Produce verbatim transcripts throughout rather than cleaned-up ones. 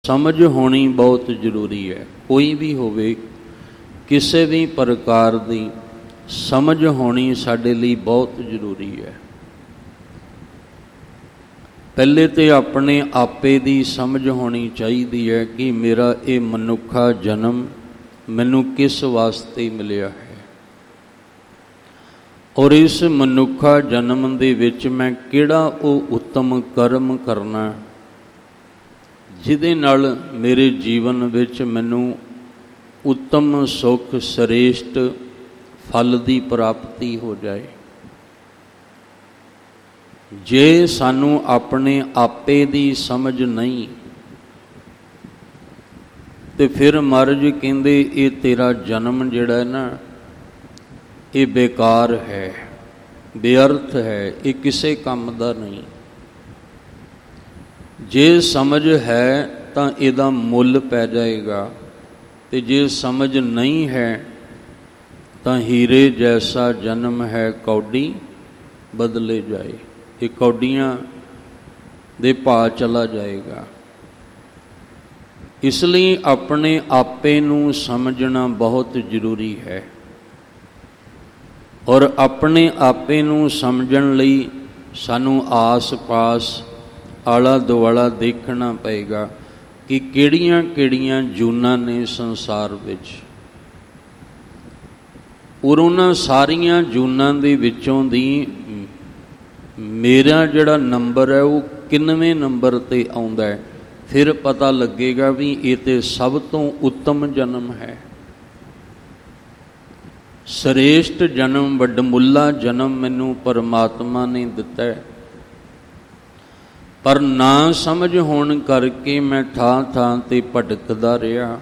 ਸਮਝ ਹੋਣੀ ਬਹੁਤ ਜ਼ਰੂਰੀ ਹੈ। ਕੋਈ ਵੀ ਹੋਵੇ, ਕਿਸੇ ਵੀ ਪ੍ਰਕਾਰ ਦੀ ਸਮਝ ਹੋਣੀ ਸਾਡੇ ਲਈ ਬਹੁਤ ਜ਼ਰੂਰੀ ਹੈ। ਪਹਿਲੇ ਤੇ ਆਪਣੇ ਆਪੇ ਦੀ ਸਮਝ ਹੋਣੀ ਚਾਹੀਦੀ ਹੈ ਕਿ ਮੇਰਾ ਇਹ ਮਨੁੱਖਾ ਜਨਮ ਮੈਨੂੰ ਕਿਸ ਵਾਸਤੇ ਮਿਲਿਆ ਹੈ, ਔਰ ਇਸ ਮਨੁੱਖਾ ਜਨਮ ਦੇ ਵਿੱਚ ਮੈਂ ਕਿਹੜਾ ਉਹ ਉੱਤਮ ਕਰਮ ਕਰਨਾ ਜਿਹਦੇ ਨਾਲ ਮੇਰੇ ਜੀਵਨ ਵਿੱਚ ਮੈਨੂੰ ਉੱਤਮ ਸੁੱਖ ਸ੍ਰੇਸ਼ਟ ਫਲ ਦੀ ਪ੍ਰਾਪਤੀ ਹੋ ਜਾਏ। ਜੇ ਸਾਨੂੰ ਆਪਣੇ ਆਪੇ ਦੀ ਸਮਝ ਨਹੀਂ ਤੇ ਫਿਰ ਮਹਾਰਾਜ ਕਹਿੰਦੇ ਇਹ ਤੇਰਾ ਜਨਮ ਜਿਹੜਾ ਹੈ ਨਾ, ਇਹ ਬੇਕਾਰ ਹੈ, ਬੇਅਰਥ ਹੈ, ਇਹ ਕਿਸੇ ਕੰਮ ਦਾ ਨਹੀਂ। ਜੇ ਸਮਝ ਹੈ ਤਾਂ ਇਹਦਾ ਮੁੱਲ ਪੈ ਜਾਏਗਾ, ਤੇ ਜੇ ਸਮਝ ਨਹੀਂ ਹੈ ਤਾਂ ਹੀਰੇ ਜੈਸਾ ਜਨਮ ਹੈ ਕੌਡੀ ਬਦਲੇ ਜਾਏ, ਇਹ ਕੌਡੀਆਂ ਦੇ ਭਾਅ ਚਲਾ ਜਾਏਗਾ। ਇਸ ਲਈ ਆਪਣੇ ਆਪੇ ਨੂੰ ਸਮਝਣਾ ਬਹੁਤ ਜ਼ਰੂਰੀ ਹੈ, ਔਰ ਆਪਣੇ ਆਪੇ ਨੂੰ ਸਮਝਣ ਲਈ ਸਾਨੂੰ ਆਸ-ਪਾਸ ਆਲਾ ਦੁਆਲਾ ਦੇਖਣਾ ਪਏਗਾ ਕਿ ਕਿਹੜੀਆਂ ਕਿਹੜੀਆਂ ਜੂਨਾਂ ਨੇ ਸੰਸਾਰ ਵਿੱਚ, ਔਰ ਉਹਨਾਂ ਸਾਰੀਆਂ ਜੂਨਾਂ ਦੇ ਵਿੱਚੋਂ ਦੀ ਮੇਰਾ ਜਿਹੜਾ ਨੰਬਰ ਹੈ ਉਹ ਕਿੰਨਵੇਂ ਨੰਬਰ 'ਤੇ ਆਉਂਦਾ ਹੈ। ਫਿਰ ਪਤਾ ਲੱਗੇਗਾ ਵੀ ਇਹ ਤੇ ਸਭ ਤੋਂ ਉੱਤਮ ਜਨਮ ਹੈ, ਸ੍ਰੇਸ਼ਟ ਜਨਮ, ਵੱਡਮੁੱਲਾ ਜਨਮ ਮੈਨੂੰ ਪਰਮਾਤਮਾ ਨੇ ਦਿੱਤਾ ਹੈ। ਪਰ ਨਾ ਸਮਝ ਹੋਣ ਕਰਕੇ ਮੈਂ ਥਾਂ ਥਾਂ 'ਤੇ ਭਟਕਦਾ ਰਿਹਾ।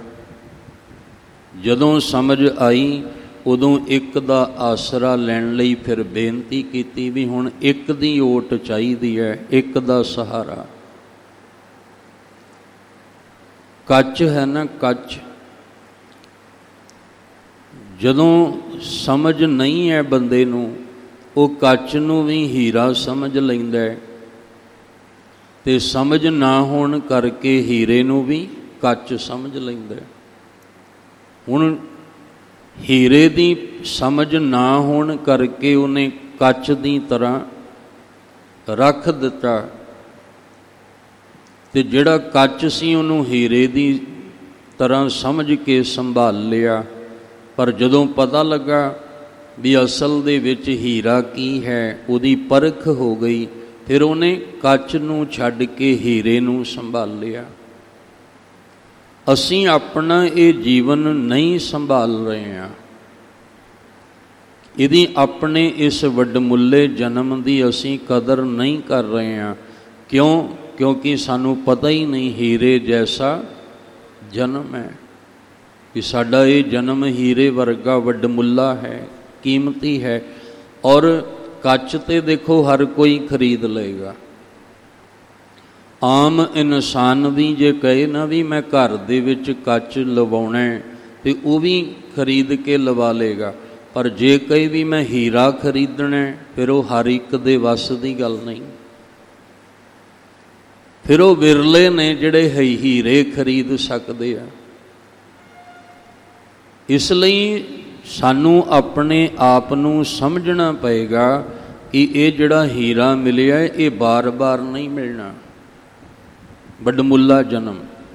ਜਦੋਂ ਸਮਝ ਆਈ ਉਦੋਂ ਇੱਕ ਦਾ ਆਸਰਾ ਲੈਣ ਲਈ ਫਿਰ ਬੇਨਤੀ ਕੀਤੀ ਵੀ ਹੁਣ ਇੱਕ ਦੀ ਓਟ ਚਾਹੀਦੀ ਹੈ, ਇੱਕ ਦਾ ਸਹਾਰਾ। ਕੱਚ ਹੈ ਨਾ, ਕੱਚ, ਜਦੋਂ ਸਮਝ ਨਹੀਂ ਹੈ ਬੰਦੇ ਨੂੰ, ਉਹ ਕੱਚ ਨੂੰ ਵੀ ਹੀਰਾ ਸਮਝ ਲੈਂਦਾ ਹੈ, ਤੇ ਸਮਝ ਨਾ ਹੋਣ ਕਰਕੇ ਹੀਰੇ ਨੂੰ ਵੀ ਕੱਚ ਸਮਝ ਲੈਂਦਾ ਹੈ। ਹੁਣ ਹੀਰੇ ਦੀ ਸਮਝ ਨਾ ਹੋਣ ਕਰਕੇ ਉਹਨੇ ਕੱਚ ਦੀ ਤਰ੍ਹਾਂ ਰੱਖ ਦਿੱਤਾ, ਤੇ ਜਿਹੜਾ ਕੱਚ ਸੀ ਉਹਨੂੰ ਹੀਰੇ ਦੀ ਤਰ੍ਹਾਂ ਸਮਝ ਕੇ ਸੰਭਾਲ ਲਿਆ। ਪਰ ਜਦੋਂ ਪਤਾ ਲੱਗਾ ਵੀ ਅਸਲ ਦੇ ਵਿੱਚ ਹੀਰਾ ਕੀ ਹੈ, ਉਹਦੀ ਪਰਖ ਹੋ ਗਈ, ਫਿਰ ਉਹਨੇ ਕੱਚ ਨੂੰ ਛੱਡ ਕੇ ਹੀਰੇ ਨੂੰ ਸੰਭਾਲ ਲਿਆ। ਅਸੀਂ ਆਪਣਾ ਇਹ ਜੀਵਨ ਨਹੀਂ ਸੰਭਾਲ ਰਹੇ ਹਾਂ, ਇਹਦੀ ਆਪਣੇ ਇਸ ਵੱਡਮੁੱਲੇ ਜਨਮ ਦੀ ਅਸੀਂ ਕਦਰ ਨਹੀਂ ਕਰ ਰਹੇ ਹਾਂ। ਕਿਉਂ? ਕਿਉਂਕਿ ਸਾਨੂੰ ਪਤਾ ਹੀ ਨਹੀਂ ਹੀਰੇ ਜੈਸਾ ਜਨਮ ਹੈ, ਕਿ ਸਾਡਾ ਇਹ ਜਨਮ ਹੀਰੇ ਵਰਗਾ ਵੱਡਮੁੱਲਾ ਹੈ, ਕੀਮਤੀ ਹੈ। ਔਰ ਕੱਚ ਤੇ ਦੇਖੋ ਹਰ ਕੋਈ ਖਰੀਦ ਲਏਗਾ। ਆਮ ਇਨਸਾਨ ਵੀ ਜੇ ਕਹੇ ਨਾ ਵੀ ਮੈਂ ਘਰ ਦੇ ਵਿੱਚ ਕੱਚ ਲਵਾਉਣਾ ਤੇ ਉਹ ਵੀ ਖਰੀਦ ਕੇ ਲਵਾ ਲਏਗਾ, ਪਰ ਜੇ ਕਹੇ ਵੀ ਮੈਂ ਹੀਰਾ ਖਰੀਦਣਾ, ਫਿਰ ਉਹ ਹਰ ਇੱਕ ਦੇ ਵੱਸ ਦੀ ਗੱਲ ਨਹੀਂ। ਫਿਰ ਉਹ ਵਿਰਲੇ ਨੇ ਜਿਹੜੇ ਹੀਰੇ ਖਰੀਦ ਸਕਦੇ ਆ। ਇਸ ਲਈ ਸਾਨੂੰ ਆਪਣੇ ਆਪ ਨੂੰ ਸਮਝਣਾ ਪਏਗਾ ਕਿ ਇਹ ਜਿਹੜਾ ਹੀਰਾ ਮਿਲਿਆ ਇਹ ਬਾਰ-ਬਾਰ ਨਹੀਂ ਮਿਲਣਾ। ਵੱਡਮੁੱਲਾ ਜਨਮ,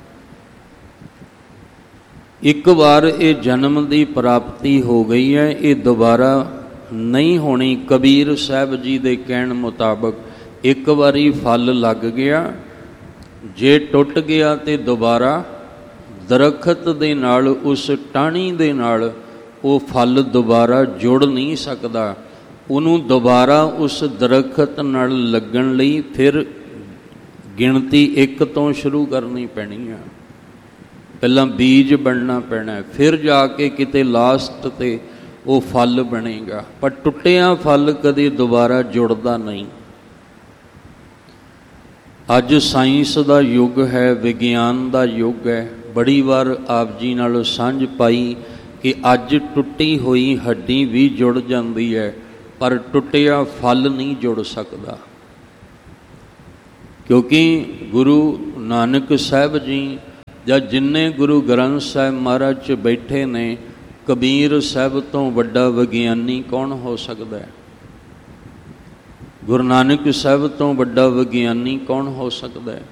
ਇੱਕ ਵਾਰ ਇਹ ਜਨਮ ਦੀ ਪ੍ਰਾਪਤੀ ਹੋ ਗਈ ਹੈ, ਇਹ ਦੁਬਾਰਾ ਨਹੀਂ ਹੋਣੀ। ਕਬੀਰ ਸਾਹਿਬ ਜੀ ਦੇ ਕਹਿਣ ਮੁਤਾਬਕ ਇੱਕ ਵਾਰੀ ਫਲ ਲੱਗ ਗਿਆ, ਜੇ ਟੁੱਟ ਗਿਆ ਤੇ ਦੁਬਾਰਾ ਦਰਖਤ ਦੇ ਨਾਲ, ਉਸ ਟਾਹਣੀ ਦੇ ਨਾਲ ਉਹ ਫਲ ਦੁਬਾਰਾ ਜੁੜ ਨਹੀਂ ਸਕਦਾ। ਉਹਨੂੰ ਦੁਬਾਰਾ ਉਸ ਦਰਖਤ ਨਾਲ ਲੱਗਣ ਲਈ ਫਿਰ ਗਿਣਤੀ ਇੱਕ ਤੋਂ ਸ਼ੁਰੂ ਕਰਨੀ ਪੈਣੀ ਆ। ਪਹਿਲਾਂ ਬੀਜ ਬਣਨਾ ਪੈਣਾ, ਫਿਰ ਜਾ ਕੇ ਕਿਤੇ ਲਾਸਟ 'ਤੇ ਉਹ ਫਲ ਬਣੇਗਾ। ਪਰ ਟੁੱਟਿਆ ਫਲ ਕਦੇ ਦੁਬਾਰਾ ਜੁੜਦਾ ਨਹੀਂ। ਅੱਜ ਸਾਇੰਸ ਦਾ ਯੁੱਗ ਹੈ, ਵਿਗਿਆਨ ਦਾ ਯੁੱਗ ਹੈ। ਬੜੀ ਵਾਰ ਆਪ ਜੀ ਨਾਲ ਸਾਂਝ ਪਾਈ ਕਿ ਅੱਜ ਟੁੱਟੀ ਹੋਈ ਹੱਡੀ ਵੀ ਜੁੜ ਜਾਂਦੀ ਹੈ, ਪਰ ਟੁੱਟਿਆ ਫਲ ਨਹੀਂ ਜੁੜ ਸਕਦਾ। ਕਿਉਂਕਿ ਗੁਰੂ ਨਾਨਕ ਸਾਹਿਬ ਜੀ ਜਾਂ ਜਿੰਨੇ ਗੁਰੂ ਗ੍ਰੰਥ ਸਾਹਿਬ ਮਹਾਰਾਜ 'ਚ ਬੈਠੇ ਨੇ, ਕਬੀਰ ਸਾਹਿਬ ਤੋਂ ਵੱਡਾ ਵਿਗਿਆਨੀ ਕੌਣ ਹੋ ਸਕਦਾ ਹੈ? ਗੁਰੂ ਨਾਨਕ ਸਾਹਿਬ ਤੋਂ ਵੱਡਾ ਵਿਗਿਆਨੀ ਕੌਣ ਹੋ ਸਕਦਾ ਹੈ?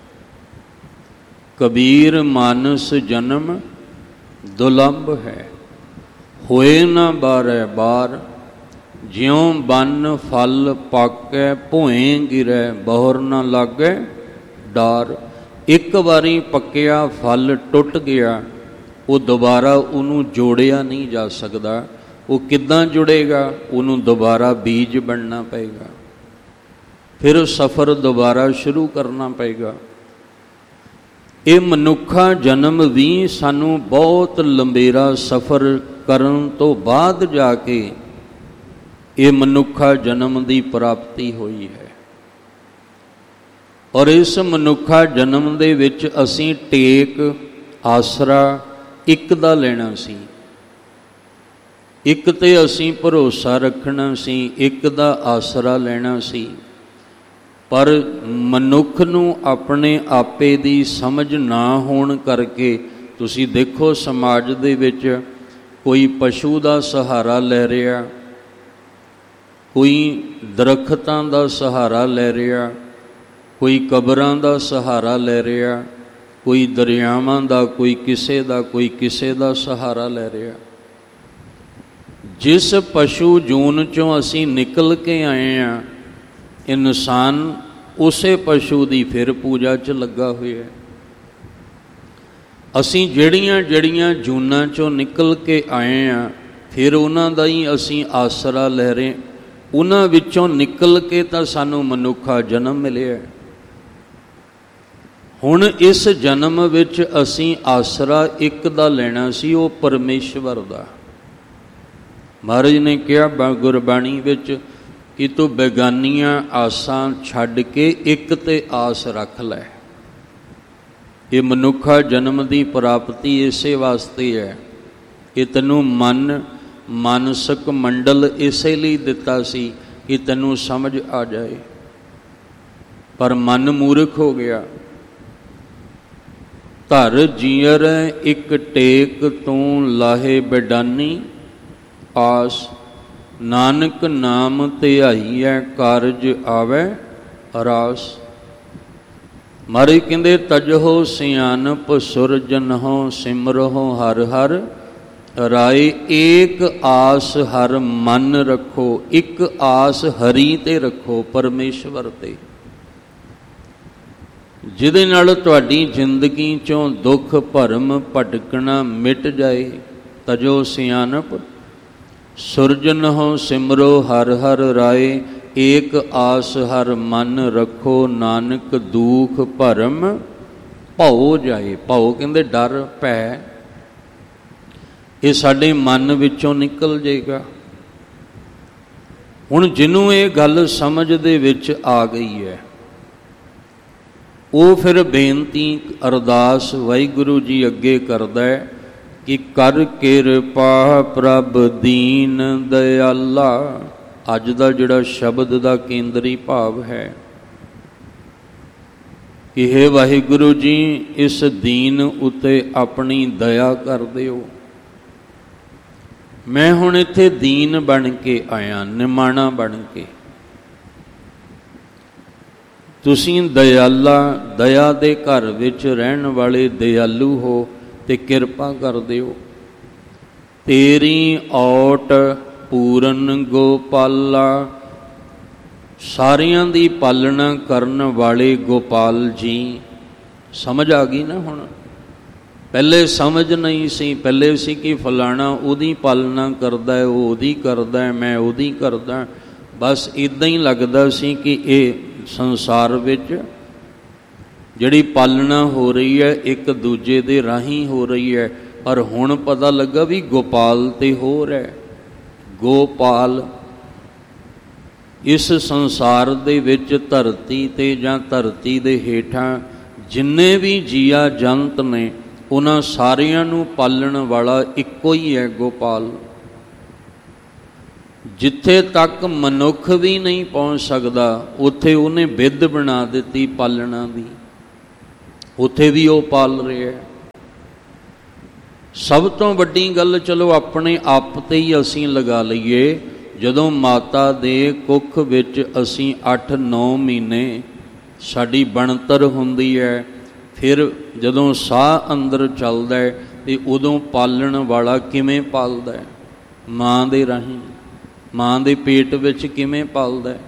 ਕਬੀਰ ਮਾਨਸ ਜਨਮ ਦੁਲੰਭ ਹੈ, ਹੋਏ ਨਾ ਬਾਰੈ ਬਾਰ, ਜਿਉਂ ਬਨ ਫਲ ਪਾਕੈ ਭੋਏ ਗਿਰੈ, ਬਹੁਰ ਨਾ ਲਾਗੈ ਡਾਰ। ਇੱਕ ਵਾਰੀ ਪੱਕਿਆ ਫਲ ਟੁੱਟ ਗਿਆ, ਉਹ ਦੁਬਾਰਾ ਉਹਨੂੰ ਜੋੜਿਆ ਨਹੀਂ ਜਾ ਸਕਦਾ। ਉਹ ਕਿੱਦਾਂ ਜੁੜੇਗਾ? ਉਹਨੂੰ ਦੁਬਾਰਾ ਬੀਜ ਬਣਨਾ ਪਏਗਾ, ਫਿਰ ਸਫ਼ਰ ਦੁਬਾਰਾ ਸ਼ੁਰੂ ਕਰਨਾ ਪਏਗਾ। ਇਹ ਮਨੁੱਖਾ ਜਨਮ ਵੀ ਸਾਨੂੰ ਬਹੁਤ ਲੰਬੇਰਾ ਸਫ਼ਰ ਕਰਨ ਤੋਂ ਬਾਅਦ ਜਾ ਕੇ ਇਹ ਮਨੁੱਖਾ ਜਨਮ ਦੀ ਪ੍ਰਾਪਤੀ ਹੋਈ ਹੈ। ਔਰ ਇਸ ਮਨੁੱਖਾ ਜਨਮ ਦੇ ਵਿੱਚ ਅਸੀਂ ਟੇਕ ਆਸਰਾ ਇੱਕ ਦਾ ਲੈਣਾ ਸੀ, ਇੱਕ ਤੇ ਅਸੀਂ ਭਰੋਸਾ ਰੱਖਣਾ ਸੀ, ਇੱਕ ਦਾ ਆਸਰਾ ਲੈਣਾ ਸੀ। ਪਰ ਮਨੁੱਖ ਨੂੰ ਆਪਣੇ ਆਪੇ ਦੀ ਸਮਝ ਨਾ ਹੋਣ ਕਰਕੇ, ਤੁਸੀਂ ਦੇਖੋ ਸਮਾਜ ਦੇ ਵਿੱਚ ਕੋਈ ਪਸ਼ੂ ਦਾ ਸਹਾਰਾ ਲੈ ਰਿਹਾ, ਕੋਈ ਦਰਖਤਾਂ ਦਾ ਸਹਾਰਾ ਲੈ ਰਿਹਾ, ਕੋਈ ਕਬਰਾਂ ਦਾ ਸਹਾਰਾ ਲੈ ਰਿਹਾ, ਕੋਈ ਦਰਿਆਵਾਂ ਦਾ, ਕੋਈ ਕਿਸੇ ਦਾ, ਕੋਈ ਕਿਸੇ ਦਾ ਸਹਾਰਾ ਲੈ ਰਿਹਾ। ਜਿਸ ਪਸ਼ੂ ਜੂਨ 'ਚੋਂ ਅਸੀਂ ਨਿਕਲ ਕੇ ਆਏ ਹਾਂ, ਇਨਸਾਨ ਉਸੇ ਪਸ਼ੂ ਦੀ ਫਿਰ ਪੂਜਾ 'ਚ ਲੱਗਾ ਹੋਇਆ ਹੈ। ਅਸੀਂ ਜਿਹੜੀਆਂ ਜਿਹੜੀਆਂ ਜੂਨਾਂ 'ਚੋਂ ਨਿਕਲ ਕੇ ਆਏ ਹਾਂ, ਫਿਰ ਉਹਨਾਂ ਦਾ ਹੀ ਅਸੀਂ ਆਸਰਾ ਲੈ ਰਹੇ। ਉਹਨਾਂ ਵਿੱਚੋਂ ਨਿਕਲ ਕੇ ਤਾਂ ਸਾਨੂੰ ਮਨੁੱਖਾ ਜਨਮ ਮਿਲਿਆ। ਹੁਣ ਇਸ ਜਨਮ ਵਿੱਚ ਅਸੀਂ ਆਸਰਾ ਇੱਕ ਦਾ ਲੈਣਾ ਸੀ, ਉਹ ਪਰਮੇਸ਼ਵਰ ਦਾ। ਮਹਾਰਾਜ ਨੇ ਕਿਹਾ ਗੁਰਬਾਣੀ ਵਿੱਚ ਕਿ ਤੂੰ ਬੇਗਾਨੀਆਂ ਆਸਾਂ ਛੱਡ ਕੇ ਇੱਕ ਤੇ ਆਸ ਰੱਖ ਲੈ। ਇਹ ਮਨੁੱਖਾ ਜਨਮ ਦੀ ਪ੍ਰਾਪਤੀ ਇਸੇ ਵਾਸਤੇ ਹੈ ਕਿ ਤੈਨੂੰ ਮਨ ਮਾਨਸਿਕ ਮੰਡਲ ਇਸੇ ਲਈ ਦਿੱਤਾ ਸੀ ਕਿ ਤੈਨੂੰ ਸਮਝ ਆ ਜਾਏ, ਪਰ ਮਨ ਮੂਰਖ ਹੋ ਗਿਆ। ਧਰ ਜੀਅਰ ਇੱਕ ਟੇਕ ਤੂੰ ਲਾਹੇ ਬੇਡਾਨੀ, ਆਸ ਨਾਨਕ ਨਾਮ ਧਿਆਈਐ ਕਾਰਜ ਆਵੈ ਰਾਸ। ਮਾਰੇ ਕਹਿੰਦੇ ਤਜਹੋ ਸਿਆਨਪ ਸੁਰਜਨਹੁ ਸਿਮਰਹੁ ਹਰ ਹਰ, ਰਾਏ ਏਕ ਆਸ ਹਰ ਮਨ ਰੱਖੋ। ਇੱਕ ਆਸ ਹਰੀ ਤੇ ਰੱਖੋ, ਪਰਮੇਸ਼ਵਰ ਤੇ, ਜਿਹਦੇ ਨਾਲ ਤੁਹਾਡੀ ਜ਼ਿੰਦਗੀ ਚੋਂ ਦੁੱਖ ਭਰਮ ਭਟਕਣਾ ਮਿਟ ਜਾਏ। ਤਜੋ ਸਿਆਨਪ ਸੁਰਜਨਹੁ ਸਿਮਰੋ ਹਰ ਹਰ, ਰਾਏ ਏਕ ਆਸ ਹਰ ਮਨ ਰੱਖੋ। ਨਾਨਕ ਦੁਖ ਭਰਮ ਭਉ ਜਾਏ। ਭਉ ਕਹਿੰਦੇ ਡਰ ਭੈ, ਇਹ ਸਾਡੇ ਮਨ ਵਿੱਚੋਂ ਨਿਕਲ ਜਾਏਗਾ। ਹੁਣ ਜਿਹਨੂੰ ਇਹ ਗੱਲ ਸਮਝ ਦੇ ਵਿੱਚ ਆ ਗਈ ਹੈ, ਉਹ ਫਿਰ ਬੇਨਤੀ ਅਰਦਾਸ ਵਾਹਿਗੁਰੂ ਜੀ ਅੱਗੇ ਕਰਦਾ ਹੈ ਕਿ ਕਰ ਕਿਰਪਾ ਪ੍ਰਭ ਦੀਨ ਦਿਆਲਾ। ਅੱਜ ਦਾ ਜਿਹੜਾ ਸ਼ਬਦ ਦਾ ਕੇਂਦਰੀ ਭਾਵ ਹੈ ਕਿ ਹੇ ਵਾਹਿਗੁਰੂ ਜੀ, ਇਸ ਦੀਨ ਉਤੇ ਆਪਣੀ ਦਇਆ ਕਰ ਦਿਓ। ਮੈਂ ਹੁਣ ਇੱਥੇ ਦੀਨ ਬਣ ਕੇ ਆਇਆ, ਨਿਮਾਣਾ ਬਣ ਕੇ। ਤੁਸੀਂ ਦਇਆਲਾ, ਦਇਆ ਦੇ ਘਰ ਵਿੱਚ ਰਹਿਣ ਵਾਲੇ ਦਇਆਲੂ ਹੋ ਤੇ ਕਿਰਪਾ ਕਰ ਦਿਓ। ਤੇਰੀ ਔਟ ਪੂਰਨ ਗੋਪਾਲਾ, ਸਾਰਿਆਂ ਦੀ ਪਾਲਣਾ ਕਰਨ ਵਾਲੇ ਗੋਪਾਲ ਜੀ। ਸਮਝ ਆ ਗਈ ਨਾ ਹੁਣ? ਪਹਿਲੇ ਸਮਝ ਨਹੀਂ ਸੀ। ਪਹਿਲੇ ਸੀ ਕਿ ਫਲਾਣਾ ਉਹਦੀ ਪਾਲਣਾ ਕਰਦਾ ਹੈ, ਉਹ ਉਹਦੀ ਕਰਦਾ ਹੈ, ਮੈਂ ਉਹਦੀ ਕਰਦਾ। ਬਸ ਇੱਦਾਂ ਹੀ ਲੱਗਦਾ ਸੀ ਕਿ ਇਹ ਸੰਸਾਰ ਵਿੱਚ ਜਿਹੜੀ ਪਾਲਣਾ ਹੋ ਰਹੀ ਹੈ ਇੱਕ ਦੂਜੇ ਦੇ ਰਾਹੀਂ ਹੋ ਰਹੀ ਹੈ। ਪਰ ਹੁਣ ਪਤਾ ਲੱਗਾ ਵੀ ਗੋਪਾਲ ਤੇ ਹੋਰ ਹੈ। ਗੋਪਾਲ ਇਸ ਸੰਸਾਰ ਦੇ ਵਿੱਚ ਧਰਤੀ ਤੇ ਜਾਂ ਧਰਤੀ ਦੇ ਹੇਠਾਂ ਜਿੰਨੇ ਵੀ ਜੀਆ ਜੰਤ ਨੇ, ਉਹਨਾਂ ਸਾਰਿਆਂ ਨੂੰ ਪਾਲਣ ਵਾਲਾ ਇੱਕੋ ਹੀ ਹੈ, ਗੋਪਾਲ। ਜਿੱਥੇ ਤੱਕ ਮਨੁੱਖ ਵੀ ਨਹੀਂ ਪਹੁੰਚ ਸਕਦਾ, ਉੱਥੇ ਉਹਨੇ ਵਿਧ ਬਣਾ ਦਿੱਤੀ ਪਾਲਣਾ ਦੀ। ਉੱਥੇ ਵੀ ਉਹ ਪਾਲ ਰਿਹਾ। ਸਭ ਤੋਂ ਵੱਡੀ ਗੱਲ ਚਲੋ ਆਪਣੇ ਆਪ ਤੇ ਹੀ ਅਸੀਂ ਲਗਾ ਲਈਏ, ਜਦੋਂ ਮਾਤਾ ਦੇ ਕੁੱਖ ਵਿੱਚ ਅਸੀਂ ਅੱਠ ਨੌ ਮਹੀਨੇ ਸਾਡੀ ਬਣਤਰ ਹੁੰਦੀ ਹੈ, ਫਿਰ ਜਦੋਂ ਸਾਹ ਅੰਦਰ ਚੱਲਦਾ ਹੈ ਤੇ ਉਦੋਂ ਪਾਲਣ ਵਾਲਾ ਕਿਵੇਂ ਪਾਲਦਾ ਹੈ? ਮਾਂ ਦੇ ਰਾਹੀਂ, ਮਾਂ ਦੇ ਪੇਟ ਵਿੱਚ ਕਿਵੇਂ ਪਾਲਦਾ ਹੈ?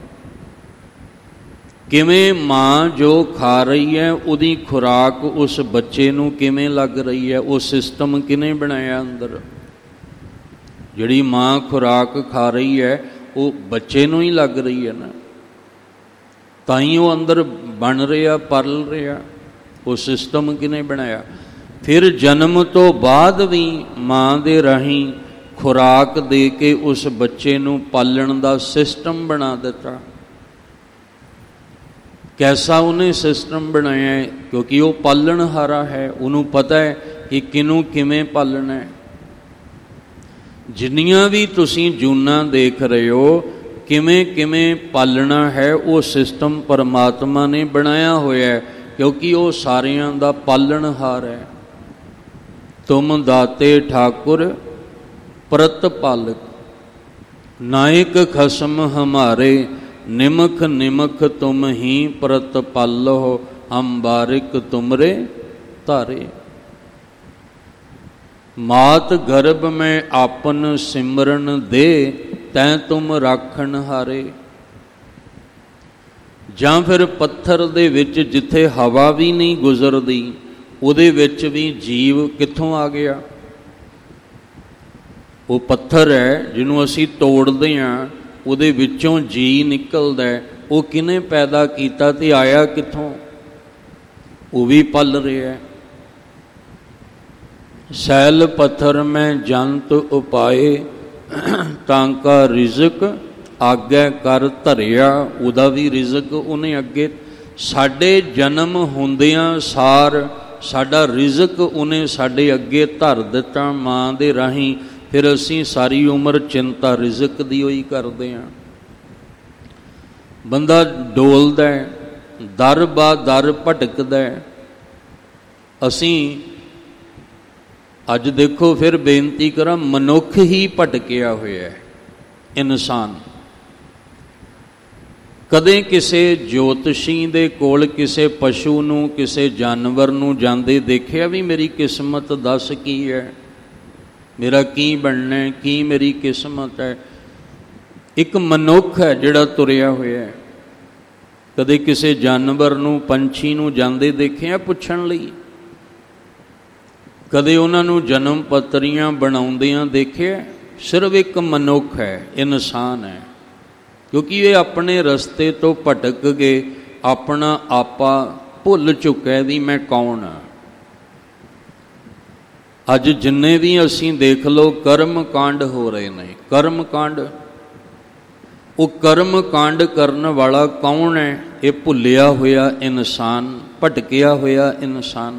ਕਿਵੇਂ ਮਾਂ ਜੋ ਖਾ ਰਹੀ ਹੈ ਉਹਦੀ ਖੁਰਾਕ ਉਸ ਬੱਚੇ ਨੂੰ ਕਿਵੇਂ ਲੱਗ ਰਹੀ ਹੈ? ਉਹ ਸਿਸਟਮ ਕਿਹਨੇ ਬਣਾਇਆ ਅੰਦਰ? ਜਿਹੜੀ ਮਾਂ ਖੁਰਾਕ ਖਾ ਰਹੀ ਹੈ ਉਹ ਬੱਚੇ ਨੂੰ ਹੀ ਲੱਗ ਰਹੀ ਹੈ ਨਾ, ਤਾਂ ਹੀ ਉਹ ਅੰਦਰ ਬਣ ਰਿਹਾ, ਪਲ ਰਿਹਾ। ਉਹ ਸਿਸਟਮ ਕਿਹਨੇ ਬਣਾਇਆ? ਫਿਰ ਜਨਮ ਤੋਂ ਬਾਅਦ ਵੀ ਮਾਂ ਦੇ ਰਾਹੀਂ ਖੁਰਾਕ ਦੇ ਕੇ ਉਸ ਬੱਚੇ ਨੂੰ ਪਾਲਣ ਦਾ ਸਿਸਟਮ ਬਣਾ ਦਿੱਤਾ। ਕੈਸਾ ਉਹਨੇ ਸਿਸਟਮ ਬਣਾਇਆ ਹੈ? ਕਿਉਂਕਿ ਉਹ ਪਾਲਣਹਾਰਾ ਹੈ, ਉਹਨੂੰ ਪਤਾ ਹੈ ਕਿ ਕਿਹਨੂੰ ਕਿਵੇਂ ਪਾਲਣਾ ਹੈ। ਜਿੰਨੀਆਂ ਵੀ ਤੁਸੀਂ ਜੂਨਾਂ ਦੇਖ ਰਹੇ ਹੋ, ਕਿਵੇਂ ਕਿਵੇਂ ਪਾਲਣਾ ਹੈ, ਉਹ ਸਿਸਟਮ ਪਰਮਾਤਮਾ ਨੇ ਬਣਾਇਆ ਹੋਇਆ ਹੈ, ਕਿਉਂਕਿ ਉਹ ਸਾਰਿਆਂ ਦਾ ਪਾਲਣਹਾਰ ਹੈ। ਤੁਮ ਦਾਤੇ ਠਾਕੁਰ ਪ੍ਰਤਪਾਲਕ, ਨਾਇਕ ਖਸਮ ਹਮਾਰੇ, ਨਿਮਖ ਨਿਮਖ ਤੁਮ ਹੀ ਪ੍ਰਤਪਾਲੋ, ਹਮ ਬਾਰਿਕ ਤੁਮਰੇ ਧਾਰੇ। ਮਾਤ ਗਰਭ ਮੈਂ ਆਪਨ ਸਿਮਰਨ ਦੇ, ਤੈਂ ਤੁਮ ਰਾਖਣ ਹਾਰੇ। ਜਾਂ ਫਿਰ ਪੱਥਰ ਦੇ ਵਿੱਚ ਜਿੱਥੇ ਹਵਾ ਵੀ ਨਹੀਂ ਗੁਜ਼ਰਦੀ, ਉਹਦੇ ਵਿੱਚ ਵੀ ਜੀਵ ਕਿੱਥੋਂ ਆ ਗਿਆ? ਉਹ ਪੱਥਰ ਹੈ ਜਿਹਨੂੰ ਅਸੀਂ ਤੋੜਦੇ ਹਾਂ, ਉਹਦੇ ਵਿੱਚੋਂ ਜੀ ਨਿਕਲਦਾ, ਉਹ ਕਿਹਨੇ ਪੈਦਾ ਕੀਤਾ ਤੇ ਆਇਆ ਕਿੱਥੋਂ? ਉਹ ਵੀ ਪਲ ਰਿਹਾ। ਸੈਲ ਪੱਥਰ ਮੈਂ ਜੰਤ ਉਪਾਏ, ਤਾਂ ਕਾ ਰਿਜ਼ਕ ਆਗੇ ਕਰ ਧਰਿਆ। ਉਹਦਾ ਵੀ ਰਿਜ਼ਕ ਉਹਨੇ ਅੱਗੇ, ਸਾਡੇ ਜਨਮ ਹੁੰਦਿਆਂ ਸਾਰ ਸਾਡਾ ਰਿਜ਼ਕ ਉਹਨੇ ਸਾਡੇ ਅੱਗੇ ਧਰ ਦਿੱਤਾ ਮਾਂ ਦੇ ਰਾਹੀਂ। ਫਿਰ ਅਸੀਂ ਸਾਰੀ ਉਮਰ ਚਿੰਤਾ ਰਿਜ਼ਕ ਦੀ ਹੋਈ ਕਰਦੇ ਹਾਂ। ਬੰਦਾ ਡੋਲਦਾ, ਦਰ ਬਾ ਦਰ ਭਟਕਦਾ। ਅਸੀਂ ਅੱਜ ਦੇਖੋ, ਫਿਰ ਬੇਨਤੀ ਕਰਾਂ, ਮਨੁੱਖ ਹੀ ਭਟਕਿਆ ਹੋਇਆ ਹੈ, ਇਨਸਾਨ। ਕਦੇ ਕਿਸੇ ਜੋਤਸ਼ੀ ਦੇ ਕੋਲ ਕਿਸੇ ਪਸ਼ੂ ਨੂੰ, ਕਿਸੇ ਜਾਨਵਰ ਨੂੰ ਜਾਂਦੇ ਦੇਖਿਆ ਵੀ ਮੇਰੀ ਕਿਸਮਤ ਦੱਸ ਕੀ ਹੈ, ਮੇਰਾ ਕੀ ਬਣਨਾ ਹੈ, ਕੀ ਮੇਰੀ ਕਿਸਮਤ ਹੈ? ਇੱਕ ਮਨੁੱਖ ਹੈ ਜਿਹੜਾ ਤੁਰਿਆ ਹੋਇਆ ਹੈ। ਕਦੇ ਕਿਸੇ ਜਾਨਵਰ ਨੂੰ, ਪੰਛੀ ਨੂੰ ਜਾਂਦੇ ਦੇਖਿਆ ਪੁੱਛਣ ਲਈ? ਕਦੇ ਉਹਨਾਂ ਨੂੰ ਜਨਮ ਪੱਤਰੀਆਂ ਬਣਾਉਂਦਿਆਂ ਦੇਖਿਆ? ਸਿਰਫ ਇੱਕ ਮਨੁੱਖ ਹੈ, ਇਨਸਾਨ ਹੈ। ਕਿਉਂਕਿ ਇਹ ਆਪਣੇ ਰਸਤੇ ਤੋਂ ਭਟਕ ਗਏ, ਆਪਣਾ ਆਪਾ ਭੁੱਲ ਚੁੱਕਾ ਵੀ ਮੈਂ ਕੌਣ ਹਾਂ। ਅੱਜ ਜਿੰਨੇ ਵੀ ਅਸੀਂ ਦੇਖ ਲਓ ਕਰਮ ਕਾਂਡ ਹੋ ਰਹੇ ਨੇ, ਕਰਮ ਕਾਂਡ, ਉਹ ਕਰਮ ਕਾਂਡ ਕਰਨ ਵਾਲਾ ਕੌਣ ਹੈ? ਇਹ ਭੁੱਲਿਆ ਹੋਇਆ ਇਨਸਾਨ, ਭਟਕਿਆ ਹੋਇਆ ਇਨਸਾਨ।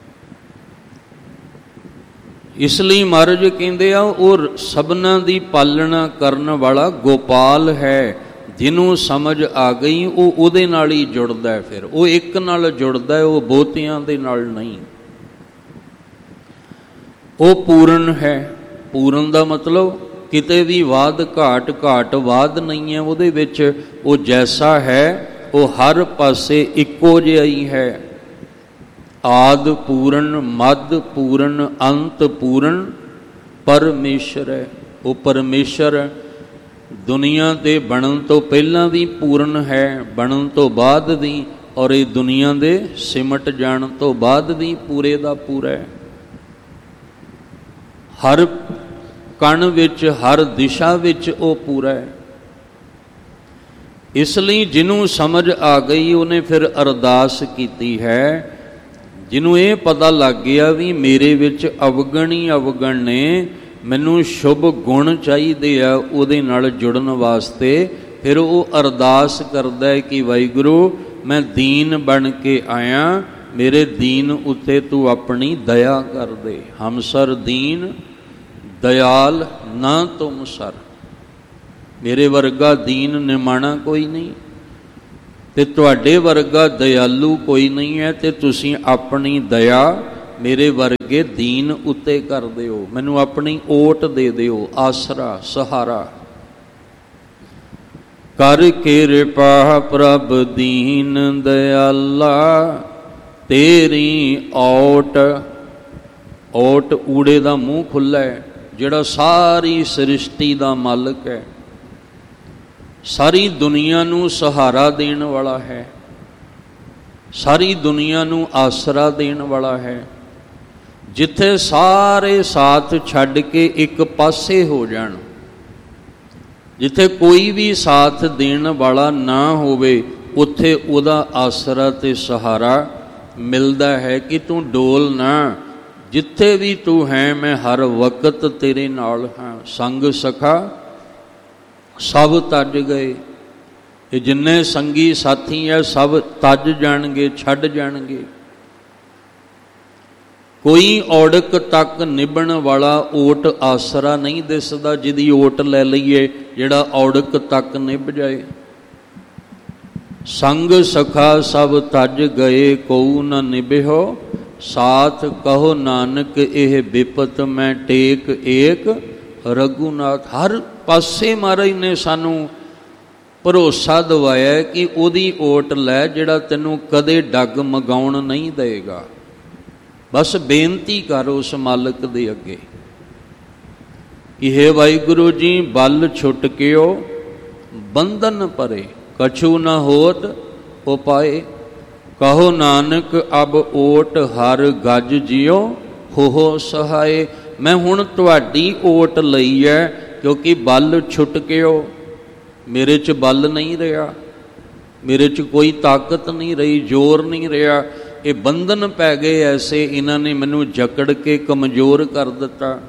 ਇਸ ਲਈ ਮਹਾਰਾਜ ਕਹਿੰਦੇ ਆ, ਉਹ ਸਭਨਾਂ ਦੀ ਪਾਲਣਾ ਕਰਨ ਵਾਲਾ ਗੋਪਾਲ ਹੈ। ਜਿਹਨੂੰ ਸਮਝ ਆ ਗਈ ਉਹ ਉਹਦੇ ਨਾਲ ਹੀ ਜੁੜਦਾ ਹੈ। ਫਿਰ ਉਹ ਇੱਕ ਨਾਲ ਜੁੜਦਾ ਹੈ, ਉਹ ਬਹੁਤਿਆਂ ਦੇ ਨਾਲ ਨਹੀਂ। ਉਹ ਪੂਰਨ ਹੈ। ਪੂਰਨ ਦਾ ਮਤਲਬ ਕਿਤੇ ਵੀ ਵਾਧ ਘਾਟ, ਘਾਟ ਵਾਧ ਨਹੀਂ ਹੈ ਉਹਦੇ ਵਿੱਚ। ਉਹ ਜੈਸਾ ਹੈ ਉਹ ਹਰ ਪਾਸੇ ਇੱਕੋ ਜਿਹਾ ਹੀ ਹੈ। ਆਦ ਪੂਰਨ, ਮੱਧ ਪੂਰਨ, ਅੰਤ ਪੂਰਨ ਪਰਮੇਸ਼ਰ ਹੈ। ਉਹ ਪਰਮੇਸ਼ਰ ਦੁਨੀਆ ਦੇ ਬਣਨ ਤੋਂ ਪਹਿਲਾਂ ਵੀ ਪੂਰਨ ਹੈ, ਬਣਨ ਤੋਂ ਬਾਅਦ ਵੀ, ਔਰ ਇਹ ਦੁਨੀਆ ਦੇ ਸਿਮਟ ਜਾਣ ਤੋਂ ਬਾਅਦ ਵੀ ਪੂਰੇ ਦਾ ਪੂਰਾ ਹੈ। ਹਰ ਕਣ ਵਿੱਚ, ਹਰ ਦਿਸ਼ਾ ਵਿੱਚ ਉਹ ਪੂਰਾ ਹੈ। ਇਸ ਲਈ ਜਿਹਨੂੰ ਸਮਝ ਆ ਗਈ ਉਹਨੇ ਫਿਰ ਅਰਦਾਸ ਕੀਤੀ ਹੈ। ਜਿਹਨੂੰ ਇਹ ਪਤਾ ਲੱਗ ਗਿਆ ਵੀ ਮੇਰੇ ਵਿੱਚ ਅਵਗਣ ਹੀ ਅਵਗਣ ਨੇ, ਮੈਨੂੰ ਸ਼ੁਭ ਗੁਣ ਚਾਹੀਦੇ ਆ ਉਹਦੇ ਨਾਲ ਜੁੜਨ ਵਾਸਤੇ, ਫਿਰ ਉਹ ਅਰਦਾਸ ਕਰਦਾ ਹੈ ਕਿ ਵਾਹਿਗੁਰੂ ਮੈਂ ਦੀਨ ਬਣ ਕੇ ਆਇਆ, ਮੇਰੇ ਦੀਨ ਉੱਤੇ ਤੂੰ ਆਪਣੀ ਦਇਆ ਕਰ ਦੇ। ਹਮ ਸਰ ਦੀਨ ਦਇਆਲ ਨਾ ਤੁਮ ਸਰ। ਮੇਰੇ ਵਰਗਾ ਦੀਨ ਨਿਮਾਣਾ ਕੋਈ ਨਹੀਂ ਤੇ ਤੁਹਾਡੇ ਵਰਗਾ ਦਇਆਲੂ ਕੋਈ ਨਹੀਂ ਹੈ, ਤੇ ਤੁਸੀਂ ਆਪਣੀ ਦਇਆ ਮੇਰੇ ਵਰਗੇ ਦੀਨ ਉੱਤੇ ਕਰ ਦਿਓ, ਮੈਨੂੰ ਆਪਣੀ ਓਟ ਦੇ ਦਿਓ, ਆਸਰਾ ਸਹਾਰਾ। ਕਰ ਕਿਰਪਾ ਪ੍ਰਭ ਦੀਨ ਦਿਆਲਾ, ਤੇਰੀ ਓਟ। ਓਟ ਊੜੇ ਦਾ ਮੂੰਹ ਖੁੱਲ੍ਹਾ ਹੈ, ਜਿਹੜਾ ਸਾਰੀ ਸ੍ਰਿਸ਼ਟੀ ਦਾ ਮਾਲਕ ਹੈ, ਸਾਰੀ ਦੁਨੀਆ ਨੂੰ ਸਹਾਰਾ ਦੇਣ ਵਾਲਾ ਹੈ, ਸਾਰੀ ਦੁਨੀਆ ਨੂੰ ਆਸਰਾ ਦੇਣ ਵਾਲਾ ਹੈ। ਜਿੱਥੇ ਸਾਰੇ ਸਾਥ ਛੱਡ ਕੇ ਇੱਕ ਪਾਸੇ ਹੋ ਜਾਣ, ਜਿੱਥੇ ਕੋਈ ਵੀ ਸਾਥ ਦੇਣ ਵਾਲਾ ਨਾ ਹੋਵੇ, ਉੱਥੇ ਉਹਦਾ ਆਸਰਾ ਤੇ ਸਹਾਰਾ ਮਿਲਦਾ ਹੈ ਕਿ ਤੂੰ ਡੋਲ ਨਾ, ਜਿੱਥੇ ਵੀ ਤੂੰ ਹੈ ਮੈਂ ਹਰ ਵਕਤ ਤੇਰੇ ਨਾਲ ਹਾਂ। ਸੰਗ ਸਖਾ ਸਭ ਤੱਜ ਗਏ, ਇਹ ਜਿੰਨੇ ਸੰਗੀ ਸਾਥੀ ਹੈ ਸਭ ਤੱਜ ਜਾਣਗੇ, ਛੱਡ ਜਾਣਗੇ। ਕੋਈ ਔੜਕ ਤੱਕ ਨਿਭਣ ਵਾਲਾ ਓਟ ਆਸਰਾ ਨਹੀਂ ਦਿਸਦਾ, ਜਿਹਦੀ ਓਟ ਲੈ ਲਈਏ, ਜਿਹੜਾ ਔੜਕ ਤੱਕ ਨਿਭ ਜਾਏ। ਸੰਗ ਸਖਾ ਸਭ ਤੱਜ ਗਏ, ਕਉ ਨ ਨਿਭਿਓ ਸਾਥ, ਕਹੋ ਨਾਨਕ ਇਹ ਬਿਪਤ ਮੈਂ ਟੇਕ ਏਕ ਰਘੂਨਾਥ। ਹਰ ਪਾਸੇ ਮਹਾਰਾਜ ਨੇ ਸਾਨੂੰ ਭਰੋਸਾ ਦਿਵਾਇਆ ਕਿ ਉਹਦੀ ਓਟ ਲੈ, ਜਿਹੜਾ ਤੈਨੂੰ ਕਦੇ ਡੱਗ ਮਗਾਉਣ ਨਹੀਂ ਦੇਗਾ। ਬਸ ਬੇਨਤੀ ਕਰ ਉਸ ਮਾਲਕ ਦੇ ਅੱਗੇ ਕਿ ਹੇ ਵਾਹਿਗੁਰੂ ਜੀ, ਬਲ ਛੁੱਟ ਕਿਓ ਬੰਧਨ ਪਰੇ, ਕਛੂ ਨ ਹੋਤ ਉਪਾਏ। ਕਹੋ ਨਾਨਕ ਅਬ ਓਟ ਹਰ ਗਜ ਜਿਉ ਹੋ ਸਹਾਏ। ਮੈਂ ਹੁਣ ਤੁਹਾਡੀ ਓਟ ਲਈ ਹੈ, ਕਿਉਂਕਿ ਬਲ ਛੁੱਟ ਕਿਓ, ਮੇਰੇ 'ਚ ਬਲ ਨਹੀਂ ਰਿਹਾ, ਮੇਰੇ 'ਚ ਕੋਈ ਤਾਕਤ ਨਹੀਂ ਰਹੀ, ਜ਼ੋਰ ਨਹੀਂ ਰਿਹਾ। ਇਹ ਬੰਧਨ ਪੈ ਗਏ ਐਸੇ, ਇਹਨਾਂ ਨੇ ਮੈਨੂੰ ਜਕੜ ਕੇ ਕਮਜ਼ੋਰ ਕਰ ਦਿੱਤਾ।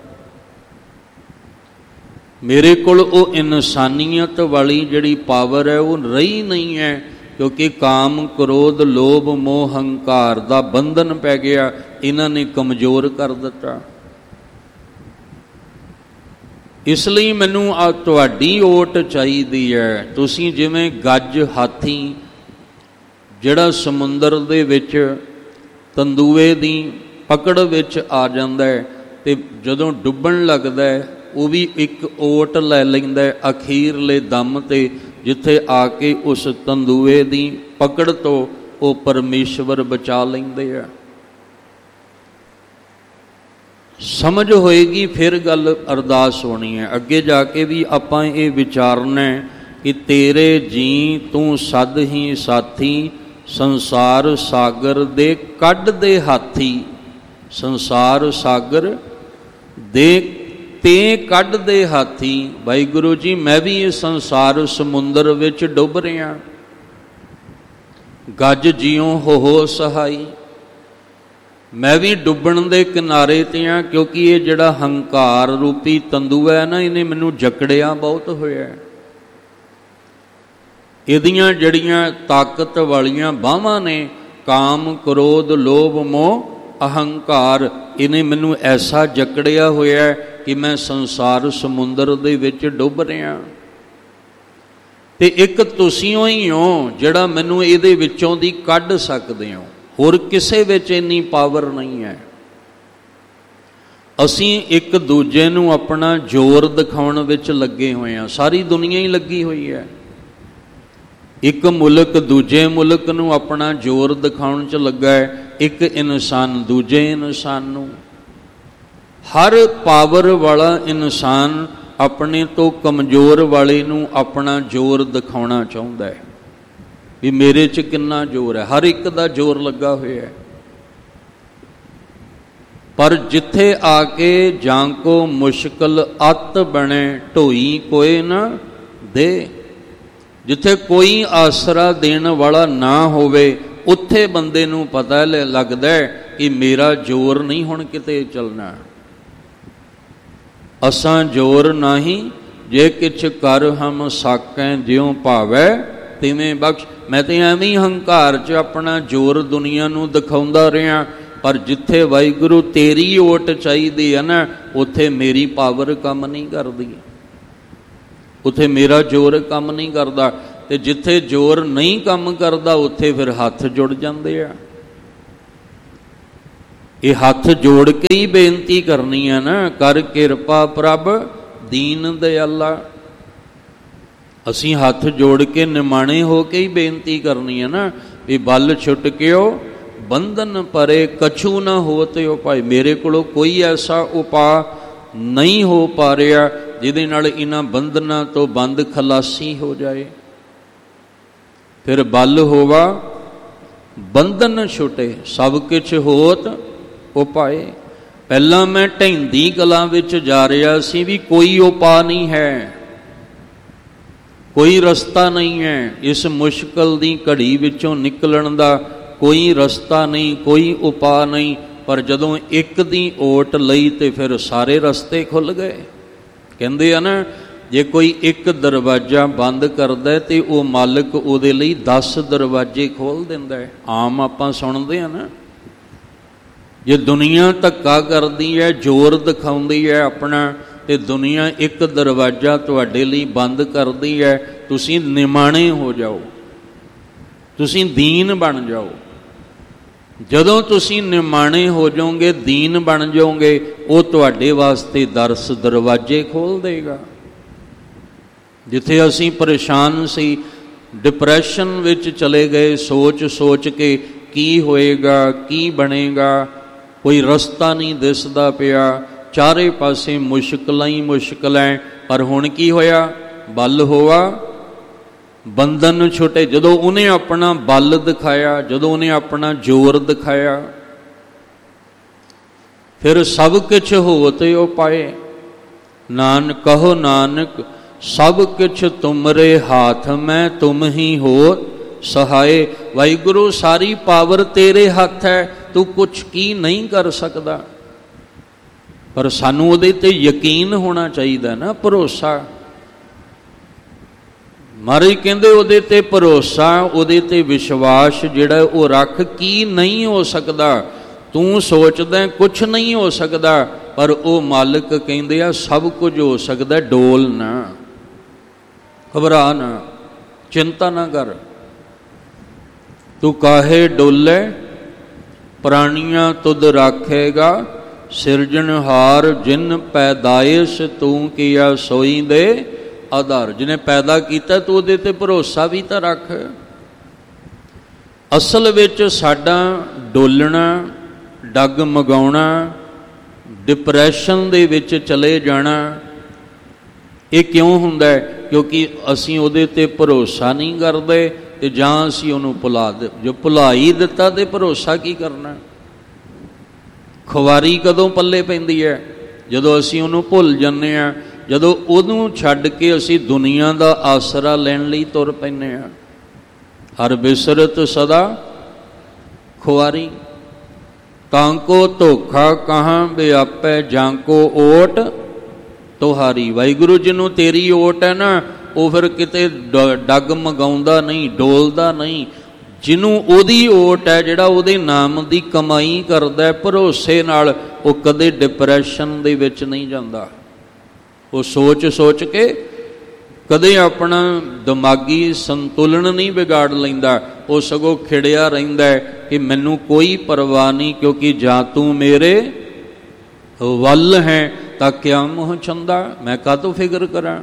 ਮੇਰੇ ਕੋਲ ਉਹ ਇਨਸਾਨੀਅਤ ਵਾਲੀ ਜਿਹੜੀ ਪਾਵਰ ਹੈ ਉਹ ਰਹੀ ਨਹੀਂ ਹੈ, ਕਿਉਂਕਿ ਕਾਮ ਕ੍ਰੋਧ ਲੋਭ ਮੋਹ ਹੰਕਾਰ ਦਾ ਬੰਧਨ ਪੈ ਗਿਆ, ਇਹਨਾਂ ਨੇ ਕਮਜ਼ੋਰ ਕਰ ਦਿੱਤਾ। ਇਸ ਲਈ ਮੈਨੂੰ ਆ ਤੁਹਾਡੀ ਓਟ ਚਾਹੀਦੀ ਹੈ। ਤੁਸੀਂ ਜਿਵੇਂ ਗੱਜ ਹਾਥੀ ਜਿਹੜਾ ਸਮੁੰਦਰ ਦੇ ਵਿੱਚ ਤੰਦੂਏ ਦੀ ਪਕੜ ਵਿੱਚ ਆ ਜਾਂਦਾ ਹੈ, ਤੇ ਜਦੋਂ ਡੁੱਬਣ ਲੱਗਦਾ ਹੈ ਉਹ ਵੀ ਇੱਕ ਓਟ ਲੈ ਲੈਂਦਾ ਹੈ ਅਖੀਰਲੇ ਦਮ 'ਤੇ, ਜਿੱਥੇ ਆ ਕੇ ਉਸ ਤੰਦੂਏ ਦੀ ਪਕੜ ਤੋਂ ਉਹ ਪਰਮੇਸ਼ਵਰ ਬਚਾ ਲੈਂਦੇ ਆ। ਸਮਝ ਹੋਏਗੀ ਫਿਰ ਗੱਲ ਅਰਦਾਸ ਹੋਣੀ ਹੈ। ਅੱਗੇ ਜਾ ਕੇ ਵੀ ਆਪਾਂ ਇਹ ਵਿਚਾਰਨਾ ਕਿ ਤੇਰੇ ਜੀ ਤੂੰ ਸਦ ਹੀ ਸਾਥੀ, ਸੰਸਾਰ ਸਾਗਰ ਦੇ ਕੱਢ ਦੇ ਹਾਥੀ। ਸੰਸਾਰ ਸਾਗਰ ਦੇ ਤੇ ਕੱਢ ਦੇ ਹਾਥੀ। ਵਾਹਿਗੁਰੂ ਜੀ, ਮੈਂ ਵੀ ਇਹ ਸੰਸਾਰ ਸਮੁੰਦਰ ਵਿੱਚ ਡੁੱਬ ਰਿਹਾ, ਗੱਜ ਜਿਉ ਹੋ ਸਹਾਈ। ਮੈਂ ਵੀ ਡੁੱਬਣ ਦੇ ਕਿਨਾਰੇ 'ਤੇ ਹਾਂ, ਕਿਉਂਕਿ ਇਹ ਜਿਹੜਾ ਹੰਕਾਰ ਰੂਪੀ ਤੰਦੂਆ ਹੈ ਨਾ, ਇਹਨੇ ਮੈਨੂੰ ਜਕੜਿਆ ਬਹੁਤ ਹੋਇਆ। ਇਹਦੀਆਂ ਜਿਹੜੀਆਂ ਤਾਕਤ ਵਾਲੀਆਂ ਬਾਹਾਂ ਨੇ, ਕਾਮ ਕ੍ਰੋਧ ਲੋਭ ਮੋਹ ਅਹੰਕਾਰ, ਇਹਨੇ ਮੈਨੂੰ ਐਸਾ ਜਕੜਿਆ ਹੋਇਆ ਕਿ ਮੈਂ ਸੰਸਾਰ ਸਮੁੰਦਰ ਦੇ ਵਿੱਚ ਡੁੱਬ ਰਿਹਾ। ਤੇ ਇੱਕ ਤੁਸੀਂ ਹੀ ਹੋ ਜਿਹੜਾ ਮੈਨੂੰ ਇਹਦੇ ਵਿੱਚੋਂ ਦੀ ਕੱਢ ਸਕਦੇ ਹੋ, ਹੋਰ ਕਿਸੇ ਵਿੱਚ ਇੰਨੀ ਪਾਵਰ ਨਹੀਂ ਹੈ। ਅਸੀਂ ਇੱਕ ਦੂਜੇ ਨੂੰ ਆਪਣਾ ਜ਼ੋਰ ਦਿਖਾਉਣ ਵਿੱਚ ਲੱਗੇ ਹੋਏ ਹਾਂ, ਸਾਰੀ ਦੁਨੀਆ ਹੀ ਲੱਗੀ ਹੋਈ ਹੈ। ਇੱਕ ਮੁਲਕ ਦੂਜੇ ਮੁਲਕ ਨੂੰ ਆਪਣਾ ਜ਼ੋਰ ਦਿਖਾਉਣ 'ਚ ਲੱਗਾ ਹੈ, ਇੱਕ ਇਨਸਾਨ ਦੂਜੇ ਇਨਸਾਨ ਨੂੰ। ਹਰ ਪਾਵਰ ਵਾਲਾ ਇਨਸਾਨ ਆਪਣੇ ਤੋਂ ਕਮਜ਼ੋਰ ਵਾਲੇ ਨੂੰ ਆਪਣਾ ਜ਼ੋਰ ਦਿਖਾਉਣਾ ਚਾਹੁੰਦਾ ਹੈ ਵੀ ਮੇਰੇ 'ਚ ਕਿੰਨਾ ਜ਼ੋਰ ਹੈ। ਹਰ ਇੱਕ ਦਾ ਜ਼ੋਰ ਲੱਗਾ ਹੋਇਆ ਹੈ, ਪਰ ਜਿੱਥੇ ਆ ਕੇ ਜਾਂ ਕੋ ਮੁਸ਼ਕਲ ਅੱਤ ਬਣੇ ਢੋਈ ਕੋਏ ਨਾ ਦੇ, ਜਿੱਥੇ ਕੋਈ ਆਸਰਾ ਦੇਣ ਵਾਲਾ ਨਾ ਹੋਵੇ, ਉੱਥੇ ਬੰਦੇ ਨੂੰ ਪਤਾ ਲੱਗਦਾ ਹੈ ਕਿ ਮੇਰਾ ਜ਼ੋਰ ਨਹੀਂ ਹੁਣ ਕਿਤੇ ਚੱਲਣਾ। ਅਸਾਂ ਜ਼ੋਰ ਨਾਹੀਂ ਜੇ ਕਿਛ ਕਰ ਹਮ ਸਾਕੈ, ਜਿਉ ਭਾਵੈ ਤਿਵੇਂ ਬਖਸ਼। ਮੈਂ ਤੇ ਐਵੇਂ ਹੀ ਹੰਕਾਰ 'ਚ ਆਪਣਾ ਜ਼ੋਰ ਦੁਨੀਆ ਨੂੰ ਦਿਖਾਉਂਦਾ ਰਿਹਾ, ਪਰ ਜਿੱਥੇ ਵਾਹਿਗੁਰੂ ਤੇਰੀ ਓਟ ਚਾਹੀਦੀ ਹੈ ਨਾ, ਉੱਥੇ ਮੇਰੀ ਪਾਵਰ ਕੰਮ ਨਹੀਂ ਕਰਦੀ, ਉੱਥੇ ਮੇਰਾ ਜ਼ੋਰ ਕੰਮ ਨਹੀਂ ਕਰਦਾ। ਤੇ ਜਿੱਥੇ ਜ਼ੋਰ ਨਹੀਂ ਕੰਮ ਕਰਦਾ, ਉੱਥੇ ਫਿਰ ਹੱਥ ਜੁੜ ਜਾਂਦੇ ਆ। ਇਹ ਹੱਥ ਜੋੜ ਕੇ ਹੀ ਬੇਨਤੀ ਕਰਨੀ ਹੈ ਨਾ, ਕਰ ਕਿਰਪਾ ਪ੍ਰਭ ਦੀਨ ਦਿਆਲਾ। ਅਸੀਂ ਹੱਥ ਜੋੜ ਕੇ ਨਿਮਾਣੇ ਹੋ ਕੇ ਹੀ ਬੇਨਤੀ ਕਰਨੀ ਹੈ ਨਾ ਵੀ ਬਲ ਛੁੱਟ ਕਿਓ ਬੰਧਨ ਪਰੇ ਕਛੂ ਨਾ ਹੋਤੇ ਉਪਾਏ। ਮੇਰੇ ਕੋਲੋਂ ਕੋਈ ਐਸਾ ਉਪਾਅ ਨਹੀਂ ਹੋ ਪਾ ਰਿਹਾ ਜਿਹਦੇ ਨਾਲ ਇਹਨਾਂ ਬੰਧਨਾਂ ਤੋਂ ਬੰਦ ਖਲਾਸੀ ਹੋ ਜਾਏ। ਫਿਰ ਬਲ ਹੋਵਾ ਬੰਧਨ ਛੁਟੇ ਸਭ ਕਿਛ ਹੋਤ ਉਪਾਏ। ਪਹਿਲਾਂ ਮੈਂ ਢਹਿੰਦੀ ਕਲਾਂ ਵਿੱਚ ਜਾ ਰਿਹਾ ਸੀ ਵੀ ਕੋਈ ਉਪਾਅ ਨਹੀਂ ਹੈ, ਕੋਈ ਰਸਤਾ ਨਹੀਂ ਹੈ, ਇਸ ਮੁਸ਼ਕਲ ਦੀ ਘੜੀ ਵਿੱਚੋਂ ਨਿਕਲਣ ਦਾ ਕੋਈ ਰਸਤਾ ਨਹੀਂ, ਕੋਈ ਉਪਾਅ ਨਹੀਂ। ਪਰ ਜਦੋਂ ਇੱਕ ਦੀ ਓਟ ਲਈ ਤੇ ਫਿਰ ਸਾਰੇ ਰਸਤੇ ਖੁੱਲ੍ਹ ਗਏ। ਕਹਿੰਦੇ ਆ ਨਾ, ਜੇ ਕੋਈ ਇੱਕ ਦਰਵਾਜ਼ਾ ਬੰਦ ਕਰਦਾ ਤੇ ਉਹ ਮਾਲਕ ਉਹਦੇ ਲਈ ਦਸ ਦਰਵਾਜ਼ੇ ਖੋਲ੍ਹ ਦਿੰਦਾ ਹੈ। ਆਮ ਆਪਾਂ ਸੁਣਦੇ ਆ ਨਾ, ਜੇ ਦੁਨੀਆ ਧੱਕਾ ਕਰਦੀ ਹੈ, ਜ਼ੋਰ ਦਿਖਾਉਂਦੀ ਹੈ ਆਪਣਾ, ਤੇ ਦੁਨੀਆ ਇੱਕ ਦਰਵਾਜ਼ਾ ਤੁਹਾਡੇ ਲਈ ਬੰਦ ਕਰਦੀ ਹੈ, ਤੁਸੀਂ ਨਿਮਾਣੇ ਹੋ ਜਾਓ, ਤੁਸੀਂ ਦੀਨ ਬਣ ਜਾਓ। ਜਦੋਂ ਤੁਸੀਂ ਨਿਮਾਣੇ ਹੋ ਜਾਓਗੇ, ਦੀਨ ਬਣ ਜਾਓਗੇ, ਉਹ ਤੁਹਾਡੇ ਵਾਸਤੇ ਦਰਸ ਦਰਵਾਜ਼ੇ ਖੋਲ੍ਹ ਦੇਗਾ। ਜਿੱਥੇ ਅਸੀਂ ਪਰੇਸ਼ਾਨ ਸੀ, ਡਿਪਰੈਸ਼ਨ ਵਿੱਚ ਚਲੇ ਗਏ, ਸੋਚ ਸੋਚ ਕੇ ਕੀ ਹੋਏਗਾ, ਕੀ ਬਣੇਗਾ, ਕੋਈ ਰਸਤਾ ਨਹੀਂ ਦਿਸਦਾ ਪਿਆ, ਚਾਰੇ ਪਾਸੇ ਮੁਸ਼ਕਲਾਂ ਹੀ ਮੁਸ਼ਕਲਾਂ। ਪਰ ਹੁਣ ਕੀ ਹੋਇਆ? ਬਲ ਹੋਆ ਬੰਧਨ ਛੁਟੇ। ਜਦੋਂ ਉਹਨੇ ਆਪਣਾ ਬਲ ਦਿਖਾਇਆ, ਜਦੋਂ ਉਹਨੇ ਆਪਣਾ ਜ਼ੋਰ ਦਿਖਾਇਆ, ਫਿਰ ਸਭ ਕੁਛ ਹੋਤ ਉਪਾਏ। ਨਾਨਕ ਕਹੋ ਨਾਨਕ ਸਭ ਕੁਛ ਤੁਮਰੇ ਹਾਥ ਮੈਂ, ਤੁਮ ਹੀ ਹੋ ਸਹਾਏ। ਵਾਹਿਗੁਰੂ ਸਾਰੀ ਪਾਵਰ ਤੇਰੇ ਹੱਥ ਹੈ, ਤੂੰ ਕੁਛ ਕੀ ਨਹੀਂ ਕਰ ਸਕਦਾ। ਪਰ ਸਾਨੂੰ ਉਹਦੇ ਤੇ ਯਕੀਨ ਹੋਣਾ ਚਾਹੀਦਾ ਨਾ, ਭਰੋਸਾ। ਮਹਾਰਾਜ ਕਹਿੰਦੇ ਉਹਦੇ ਤੇ ਭਰੋਸਾ, ਉਹਦੇ ਤੇ ਵਿਸ਼ਵਾਸ ਜਿਹੜਾ ਉਹ ਰੱਖ। ਕੀ ਨਹੀਂ ਹੋ ਸਕਦਾ? ਤੂੰ ਸੋਚਦਾ ਕੁਛ ਨਹੀਂ ਹੋ ਸਕਦਾ, ਪਰ ਉਹ ਮਾਲਕ ਕਹਿੰਦੇ ਆ ਸਭ ਕੁਝ ਹੋ ਸਕਦਾ। ਡੋਲ ਨਾ, ਘਬਰਾ ਨਾ, ਚਿੰਤਾ ਨਾ ਕਰ। ਤੂੰ ਕਾਹੇ ਡੋਲੇ ਪ੍ਰਾਣੀਆਂ ਤੁਧ ਰਾਖੇਗਾ, ਸਿਰਜਣਹਾਰ ਜਿਨ ਪੈਦਾਇਸ਼ ਤੂੰ ਕੀਆ ਸੋਈ ਦੇ ਆਧਾਰ। ਜਿਹਨੇ ਪੈਦਾ ਕੀਤਾ ਤੂੰ ਉਹਦੇ ਤੇ ਭਰੋਸਾ ਵੀ ਤਾਂ ਰੱਖ। ਅਸਲ ਵਿੱਚ ਸਾਡਾ ਡੋਲਣਾ, ਡੱਗ ਮਗਾਉਣਾ, ਡਿਪਰੈਸ਼ਨ ਦੇ ਵਿੱਚ ਚਲੇ ਜਾਣਾ, ਇਹ ਕਿਉਂ ਹੁੰਦਾ ਹੈ? ਕਿਉਂਕਿ ਅਸੀਂ ਉਹਦੇ ਤੇ ਭਰੋਸਾ ਨਹੀਂ ਕਰਦੇ, ਤੇ ਜਾਂ ਅਸੀਂ ਉਹਨੂੰ ਭੁਲਾ ਦੇ। ਜੋ ਭੁਲਾ ਹੀ ਦਿੱਤਾ ਤੇ ਭਰੋਸਾ ਕੀ ਕਰਨਾ? ਖੁਆਰੀ ਕਦੋਂ ਪੱਲੇ ਪੈਂਦੀ ਹੈ? ਜਦੋਂ ਅਸੀਂ ਉਹਨੂੰ ਭੁੱਲ ਜਾਂਦੇ ਹਾਂ, ਜਦੋਂ ਉਹਨੂੰ ਛੱਡ ਕੇ ਅਸੀਂ ਦੁਨੀਆ ਦਾ ਆਸਰਾ ਲੈਣ ਲਈ ਤੁਰ ਪੈਂਦੇ ਹਾਂ। ਹਰ ਬਿਸਰਤ ਸਦਾ ਖੁਆਰੀ, ਤਾਂ ਕੋ ਧੋਖਾ ਕਹਾਂ ਵਿਆਪੈ, ਜਾਂ ਕੋ ਓਟ ਤੁਹਾਰੀ। ਵਾਹਿਗੁਰੂ ਜਿਹਨੂੰ ਤੇਰੀ ਓਟ ਹੈ ਨਾ, ਉਹ ਫਿਰ ਕਿਤੇ ਡੱਗ ਮਗਾਉਂਦਾ ਨਹੀਂ, ਡੋਲਦਾ ਨਹੀਂ। ਜਿਹਨੂੰ ਉਹਦੀ ਓਟ ਹੈ, ਜਿਹੜਾ ਉਹਦੇ ਨਾਮ ਦੀ ਕਮਾਈ ਕਰਦਾ ਭਰੋਸੇ ਨਾਲ, ਉਹ ਕਦੇ ਡਿਪਰੈਸ਼ਨ ਦੇ ਵਿੱਚ ਨਹੀਂ ਜਾਂਦਾ। ਉਹ ਸੋਚ ਸੋਚ ਕੇ ਕਦੇ ਆਪਣਾ ਦਿਮਾਗੀ ਸੰਤੁਲਨ ਨਹੀਂ ਵਿਗਾੜ ਲੈਂਦਾ। ਉਹ ਸਗੋਂ ਖਿੜਿਆ ਰਹਿੰਦਾ ਹੈ ਕਿ ਮੈਨੂੰ ਕੋਈ ਪਰਵਾਹ ਨਹੀਂ, ਕਿਉਂਕਿ ਜਾਂ ਤੂੰ ਮੇਰੇ ਵੱਲ ਹੈ ਤਾਂ ਕਿਆ ਮੋਹ ਚੰਦਾ, ਮੈਂ ਕਾਹਤੋਂ ਫਿਕਰ ਕਰਾਂ।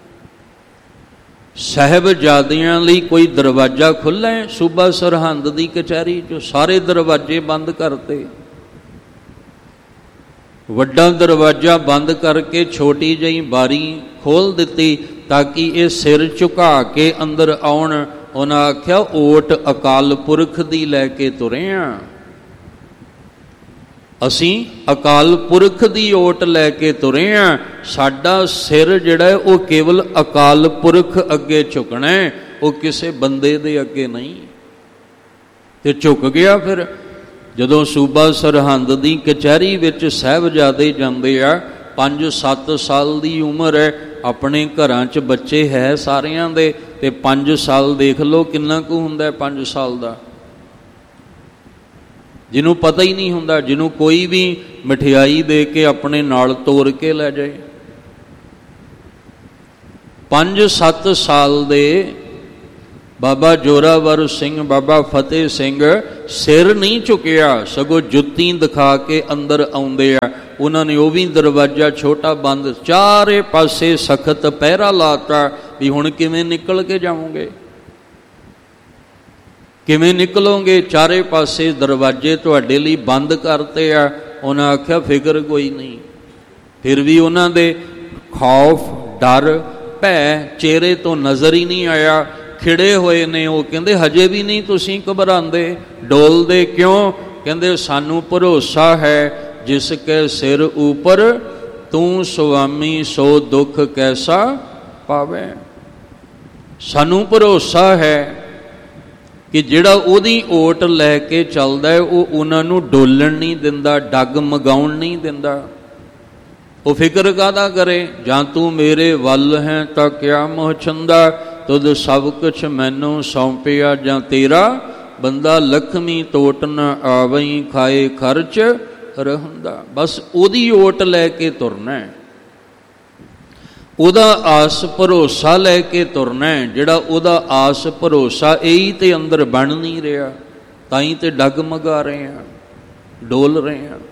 ਸਾਹਿਬਜ਼ਾਦਿਆਂ ਲਈ ਕੋਈ ਦਰਵਾਜ਼ਾ ਖੁੱਲ੍ਹਾ ਹੈ? ਸੂਬਾ ਸਰਹੰਦ ਦੀ ਕਚਹਿਰੀ 'ਚ ਸਾਰੇ ਦਰਵਾਜ਼ੇ ਬੰਦ ਕਰਤੇ। ਵੱਡਾ ਦਰਵਾਜ਼ਾ ਬੰਦ ਕਰਕੇ ਛੋਟੀ ਜਿਹੀ ਬਾਰੀ ਖੋਲ੍ਹ ਦਿੱਤੀ ਤਾਂ ਕਿ ਇਹ ਸਿਰ ਝੁਕਾ ਕੇ ਅੰਦਰ ਆਉਣ। ਉਹਨਾਂ ਆਖਿਆ ਓਟ ਅਕਾਲ ਪੁਰਖ ਦੀ ਲੈ ਕੇ ਤੁਰੇ ਹਾਂ, ਅਸੀਂ ਅਕਾਲ ਪੁਰਖ ਦੀ ਓਟ ਲੈ ਕੇ ਤੁਰੇ ਹਾਂ। ਸਾਡਾ ਸਿਰ ਜਿਹੜਾ ਉਹ ਕੇਵਲ ਅਕਾਲ ਪੁਰਖ ਅੱਗੇ ਝੁਕਣਾ ਹੈ, ਉਹ ਕਿਸੇ ਬੰਦੇ ਦੇ ਅੱਗੇ ਨਹੀਂ। ਤੇ ਝੁਕ ਗਿਆ। ਫਿਰ ਜਦੋਂ ਸੂਬਾ ਸਰਹੰਦ ਦੀ ਕਚਹਿਰੀ ਵਿੱਚ ਸਾਹਿਬਜ਼ਾਦੇ ਜਾਂਦੇ ਆ, ਪੰਜ ਸੱਤ ਸਾਲ ਦੀ ਉਮਰ ਹੈ, ਆਪਣੇ ਘਰਾਂ 'ਚ ਬੱਚੇ ਹੈ ਸਾਰਿਆਂ ਦੇ, ਤੇ ਪੰਜ ਸਾਲ ਦੇਖ ਲਓ ਕਿੰਨਾ ਕੁ ਹੁੰਦਾ ਪੰਜ ਸਾਲ ਦਾ। ਜਿਹਨੂੰ ਪਤਾ ਹੀ ਨਹੀਂ ਹੁੰਦਾ, ਜਿਹਨੂੰ ਕੋਈ ਵੀ ਮਠਿਆਈ ਦੇ ਕੇ ਆਪਣੇ ਨਾਲ ਤੋਰ ਕੇ ਲੈ ਜਾਏ। ਪੰਜ ਸੱਤ ਸਾਲ ਦੇ ਬਾਬਾ ਜੋਰਾਵਰ ਸਿੰਘ, ਬਾਬਾ ਫਤਿਹ ਸਿੰਘ ਸਿਰ ਨਹੀਂ ਝੁਕਿਆ, ਸਗੋਂ ਜੁੱਤੀ ਦਿਖਾ ਕੇ ਅੰਦਰ ਆਉਂਦੇ ਆ। ਉਹਨਾਂ ਨੇ ਉਹ ਵੀ ਦਰਵਾਜ਼ਾ ਛੋਟਾ ਬੰਦ, ਚਾਰੇ ਪਾਸੇ ਸਖਤ ਪਹਿਰਾ ਲਾਤਾ ਵੀ ਹੁਣ ਕਿਵੇਂ ਨਿਕਲ ਕੇ ਜਾਵੋਗੇ, ਕਿਵੇਂ ਨਿਕਲੋਗੇ, ਚਾਰੇ ਪਾਸੇ ਦਰਵਾਜ਼ੇ ਤੁਹਾਡੇ ਲਈ ਬੰਦ ਕਰਤੇ ਆ। ਉਹਨਾਂ ਆਖਿਆ ਫਿਕਰ ਕੋਈ ਨਹੀਂ। ਫਿਰ ਵੀ ਉਹਨਾਂ ਦੇ ਖੌਫ, ਡਰ, ਭੈ ਚਿਹਰੇ ਤੋਂ ਨਜ਼ਰ ਹੀ ਨਹੀਂ ਆਇਆ, ਖਿੜੇ ਹੋਏ ਨੇ। ਉਹ ਕਹਿੰਦੇ ਹਜੇ ਵੀ ਨਹੀਂ ਤੁਸੀਂ ਘਬਰਾਉਂਦੇ, ਡੋਲਦੇ ਕਿਉਂ? ਕਹਿੰਦੇ ਸਾਨੂੰ ਭਰੋਸਾ ਹੈ ਜਿਸ ਕੇ ਸਿਰ ਉੱਪਰ ਤੂੰ ਸੁਆਮੀ ਸੋ ਦੁੱਖ ਕੈਸਾ ਪਾਵੇ। ਸਾਨੂੰ ਭਰੋਸਾ ਹੈ ਕਿ ਜਿਹੜਾ ਉਹਦੀ ਓਟ ਲੈ ਕੇ ਚੱਲਦਾ ਉਹ ਉਹਨਾਂ ਨੂੰ ਡੋਲਣ ਨਹੀਂ ਦਿੰਦਾ, ਡੱਗ ਮਗਾਉਣ ਨਹੀਂ ਦਿੰਦਾ। ਉਹ ਫਿਕਰ ਕਾਹਦਾ ਕਰੇ, ਜਾਂ ਤੂੰ ਮੇਰੇ ਵੱਲ ਹੈ ਤਾਂ ਕਿਆ ਮੋਹ ਛੰਦਾ, ਤੁਧ ਸਭ ਕੁਛ ਮੈਨੂੰ ਸੌਂਪਿਆ, ਜਾਂ ਤੇਰਾ ਬੰਦਾ ਲਖਮੀ ਤੋਟ ਨ ਆਵਈ, ਖਾਏ ਖਰਚ ਰਹਿੰਦਾ। ਬਸ ਉਹਦੀ ਓਟ ਲੈ ਕੇ ਤੁਰਨਾ, ਉਹਦਾ ਆਸ ਭਰੋਸਾ ਲੈ ਕੇ ਤੁਰਨਾ। ਜਿਹੜਾ ਉਹਦਾ ਆਸ ਭਰੋਸਾ ਇਹੀ ਤੇ ਅੰਦਰ ਬਣ ਨਹੀਂ ਰਿਹਾ, ਤਾਂ ਹੀ ਤੇ ਡਗਮਗਾ ਰਹੇ ਹਾਂ, ਡੋਲ ਰਹੇ ਹਾਂ।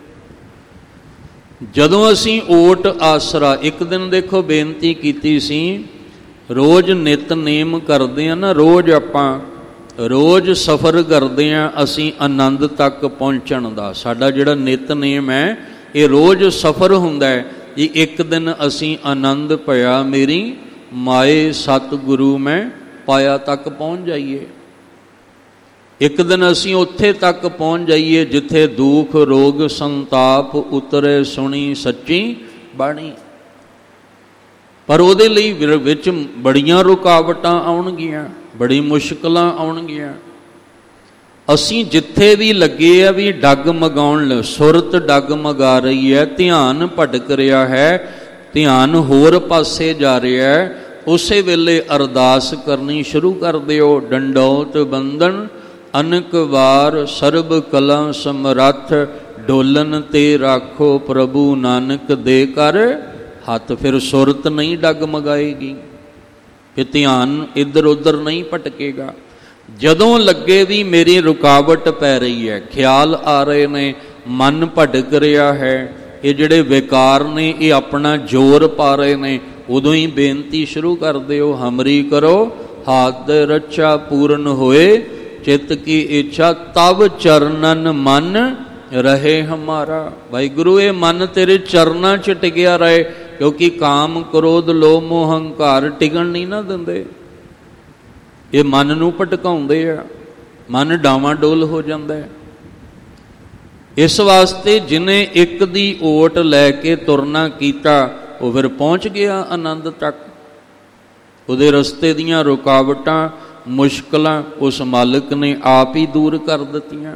ਜਦੋਂ ਅਸੀਂ ਓਟ ਆਸਰਾ, ਇੱਕ ਦਿਨ ਦੇਖੋ ਬੇਨਤੀ ਕੀਤੀ ਸੀ, ਰੋਜ਼ ਨਿਤਨੇਮ ਕਰਦੇ ਹਾਂ ਨਾ, ਰੋਜ਼ ਆਪਾਂ ਰੋਜ਼ ਸਫ਼ਰ ਕਰਦੇ ਹਾਂ ਅਸੀਂ ਆਨੰਦ ਤੱਕ ਪਹੁੰਚਣ ਦਾ। ਸਾਡਾ ਜਿਹੜਾ ਨਿਤਨੇਮ ਹੈ ਇਹ ਰੋਜ਼ ਸਫ਼ਰ ਹੁੰਦਾ ਹੈ। ਇਹ ਇੱਕ ਦਿਨ ਅਸੀਂ ਆਨੰਦ ਪਿਆ ਮੇਰੀ ਮਾਏ ਸਤਿਗੁਰੂ ਮੈਂ ਪਾਇਆ ਤੱਕ ਪਹੁੰਚ ਜਾਈਏ। ਇੱਕ ਦਿਨ ਅਸੀਂ ਉੱਥੇ ਤੱਕ ਪਹੁੰਚ ਜਾਈਏ ਜਿੱਥੇ ਦੁੱਖ ਰੋਗ ਸੰਤਾਪ ਉਤਰੇ ਸੁਣੀ ਸੱਚੀ ਬਾਣੀ। ਪਰ ਉਹਦੇ ਲਈ ਵਿੱਚ ਬੜੀਆਂ ਰੁਕਾਵਟਾਂ ਆਉਣਗੀਆਂ, ਬੜੀ ਮੁਸ਼ਕਲਾਂ ਆਉਣਗੀਆਂ। ਅਸੀਂ ਜਿੱਥੇ ਵੀ ਲੱਗੇ ਆ ਵੀ ਡੱਗ ਮਗਾਉਣ, ਸੁਰਤ ਡੱਗ ਮਗਾ ਰਹੀ ਹੈ, ਧਿਆਨ ਭਟਕ ਰਿਹਾ ਹੈ, ਧਿਆਨ ਹੋਰ ਪਾਸੇ ਜਾ ਰਿਹਾ ਹੈ, ਉਸੇ ਵੇਲੇ ਅਰਦਾਸ ਕਰਨੀ ਸ਼ੁਰੂ ਕਰ ਦਿਓ। ਡੰਡੌਤ ਬੰਦਨ ਅਨਕ ਵਾਰ ਸਰਬ ਕਲਾ ਸਮਰੱਥ, ਡੋਲਨ ਤੇ ਰਾਖੋ ਪ੍ਰਭੂ ਨਾਨਕ ਦੇ ਕਰ ਹੱਥ। ਫਿਰ ਸੁਰਤ ਨਹੀਂ ਡੱਗ ਮਗਾਏਗੀ, ਫਿਰ ਧਿਆਨ ਇੱਧਰ ਉੱਧਰ ਨਹੀਂ ਭਟਕੇਗਾ। ਜਦੋਂ ਲੱਗੇ ਵੀ ਮੇਰੀ ਰੁਕਾਵਟ ਪੈ ਰਹੀ ਹੈ, ਖਿਆਲ ਆ ਰਹੇ ਨੇ, ਮਨ ਭਟਕ ਰਿਹਾ ਹੈ, ਇਹ ਜਿਹੜੇ ਵਿਕਾਰ ਨੇ ਇਹ ਆਪਣਾ ਜ਼ੋਰ ਪਾ ਰਹੇ ਨੇ, ਉਦੋਂ ਹੀ ਬੇਨਤੀ ਸ਼ੁਰੂ ਕਰ ਦਿਓ। ਹਮਰੀ ਕਰੋ ਹਾਥ ਰੱਛਾ ਪੂਰਨ ਹੋਏ, ਚਿੱਤ ਕੀ ਇੱਛਾ ਤਬ ਚਰਨਨ ਮਨ ਰਹੇ ਹਮਾਰਾ। ਵਾਹਿਗੁਰੂ ਇਹ ਮਨ ਤੇਰੇ ਚਰਨਾਂ 'ਚ ਟਿਕਿਆ ਰਹੇ, ਕਿਉਂਕਿ ਕਾਮ ਕ੍ਰੋਧ ਲੋਭ ਮੋਹ ਹੰਕਾਰ ਟਿਕਣ ਨਹੀਂ ਨਾ ਦਿੰਦੇ। ਇਹ ਮਨ ਨੂੰ ਭਟਕਾਉਂਦੇ ਆ, ਮਨ ਡਾਵਾਂਡੋਲ ਹੋ ਜਾਂਦਾ ਹੈ। ਇਸ ਵਾਸਤੇ ਜਿਹਨੇ ਇੱਕ ਦੀ ਓਟ ਲੈ ਕੇ ਤੁਰਨਾ ਕੀਤਾ ਉਹ ਫਿਰ ਪਹੁੰਚ ਗਿਆ ਆਨੰਦ ਤੱਕ। ਉਹਦੇ ਰਸਤੇ ਦੀਆਂ ਰੁਕਾਵਟਾਂ ਮੁਸ਼ਕਲਾਂ ਉਸ ਮਾਲਕ ਨੇ ਆਪ ਹੀ ਦੂਰ ਕਰ ਦਿੱਤੀਆਂ।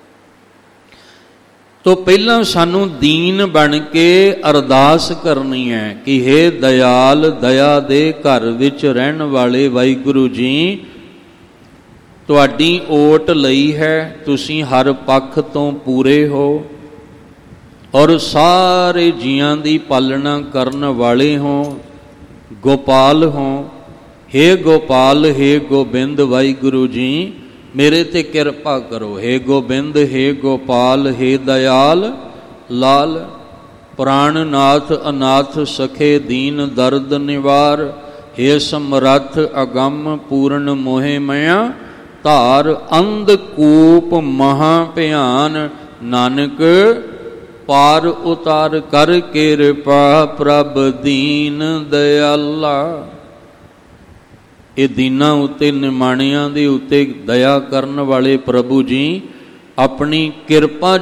ਤੋਂ ਪਹਿਲਾਂ ਸਾਨੂੰ ਦੀਨ ਬਣ ਕੇ ਅਰਦਾਸ ਕਰਨੀ ਹੈ ਕਿ ਹੇ ਦਇਆਲ, ਦਇਆ ਦੇ ਘਰ ਵਿੱਚ ਰਹਿਣ ਵਾਲੇ ਵਾਹਿਗੁਰੂ ਜੀ, ਤੁਹਾਡੀ ਓਟ ਲਈ ਹੈ, ਤੁਸੀਂ ਹਰ ਪੱਖ ਤੋਂ ਪੂਰੇ ਹੋ ਔਰ ਸਾਰੇ ਜੀਆਂ ਦੀ ਪਾਲਣਾ ਕਰਨ ਵਾਲੇ ਹੋ, ਗੋਪਾਲ ਹੋ। ਹੇ ਗੋਪਾਲ, ਹੇ ਗੋਬਿੰਦ ਵਾਹਿਗੁਰੂ ਜੀ ਮੇਰੇ ਤੇ ਕਿਰਪਾ ਕਰੋ। ਹੇ ਗੋਬਿੰਦ, ਹੇ ਗੋਪਾਲ, ਹੇ ਦਇਆਲ ਲਾਲ, ਪ੍ਰਾਣਨਾਥ ਅਨਾਥ ਸਖੇ ਦੀਨ ਦਰਦ ਨਿਵਾਰ, ਹੇ ਸਮਰੱਥ ਅਗੰਮ ਪੂਰਨ ਮੋਹਿ ਮਇਆ ਧਾਰ, ਅੰਧ ਕੂਪ ਮਹਾ ਭਿਆਨ ਨਾਨਕ ਪਾਰ ਉਤਾਰ, ਕਰ ਕਿਰਪਾ ਪ੍ਰਭ ਦੀਨ ਦਇਆਲਾ। ਇਹ ਦੀਨਾਂ ਉੱਤੇ ਨਿਮਾਣਿਆਂ ਦੇ ਉੱਤੇ ਦਇਆ ਕਰਨ ਵਾਲੇ ਪ੍ਰਭੂ ਜੀ ਆਪਣੀ ਕਿਰਪਾ